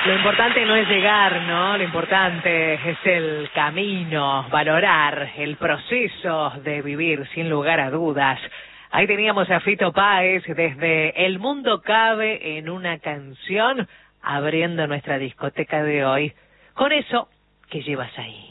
Lo importante no es llegar, ¿no? Lo importante es el camino, valorar el proceso de vivir, sin lugar a dudas. Ahí teníamos a Fito Páez desde El Mundo Cabe en una canción, abriendo nuestra discoteca de hoy, con eso que llevas ahí.